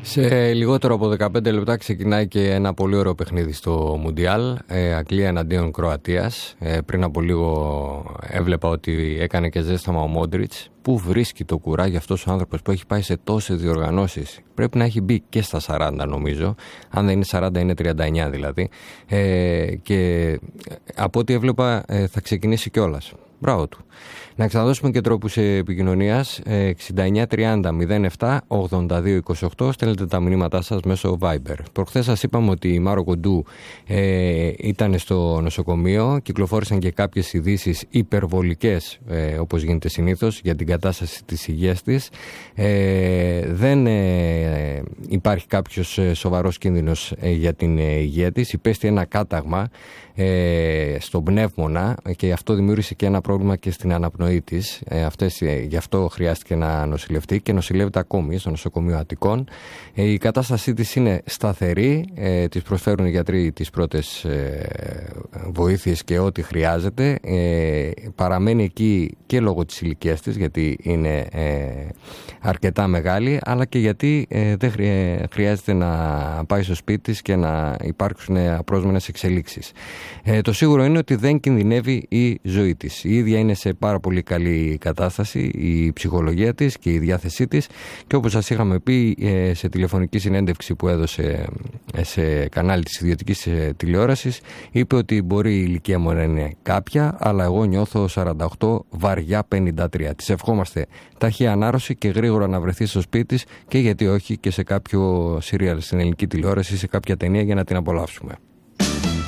Σε λιγότερο από 15 λεπτά ξεκινάει και ένα πολύ ωραίο παιχνίδι στο Μουντιάλ, Αγγλία εναντίον Κροατίας. Πριν από λίγο έβλεπα ότι έκανε και ζέσταμα ο Μόντριτς. Πού βρίσκει το κουράγιο αυτός ο άνθρωπος που έχει πάει σε τόσες διοργανώσεις? Πρέπει να έχει μπει και στα 40 νομίζω, αν δεν είναι 40 είναι 39 δηλαδή, και από ό,τι έβλεπα θα ξεκινήσει κιόλας. Μπράβο του. Να ξαναδώσουμε και τρόπους επικοινωνίας. 6930-07-8228. Στέλνετε τα μηνύματά σας μέσω Viber. Προχθές σας είπαμε ότι η Μάρο Κοντού ήταν στο νοσοκομείο. Κυκλοφόρησαν και κάποιες ειδήσεις υπερβολικές, όπως γίνεται συνήθως, για την κατάσταση της υγείας της. Δεν υπάρχει κάποιος σοβαρός κίνδυνος για την υγεία της. Υπέστη ένα κάταγμα στον πνεύμονα και αυτό δημιούργησε και ένα πρόβλημα και στην αναπνοή της. Γι' αυτό χρειάστηκε να νοσηλευτεί και νοσηλεύεται ακόμη στο νοσοκομείο Αττικών. Η κατάστασή της είναι σταθερή, της προσφέρουν οι γιατροί τις πρώτες βοήθειες και ό,τι χρειάζεται. Παραμένει εκεί και λόγω της ηλικίας της, γιατί είναι αρκετά μεγάλη, αλλά και γιατί δεν χρειάζεται να πάει στο σπίτι της και να υπάρξουν απρόσμενες εξελίξεις. Το σίγουρο είναι ότι δεν κινδυνεύει η ζωή της. Η ίδια είναι σε πάρα πολύ καλή κατάσταση, η ψυχολογία της και η διάθεσή της, και όπως σας είχαμε πει σε τηλεφωνική συνέντευξη που έδωσε σε κανάλι της ιδιωτικής τηλεόρασης, είπε ότι μπορεί η ηλικία μου να είναι κάποια, αλλά εγώ νιώθω 48 βαριά 53. Της ευχόμαστε ταχεία ανάρρωση και γρήγορα να βρεθεί στο σπίτι της, και γιατί όχι και σε κάποιο σύριαλ στην ελληνική τηλεόραση, σε κάποια ταινία, για να την απολαύσουμε.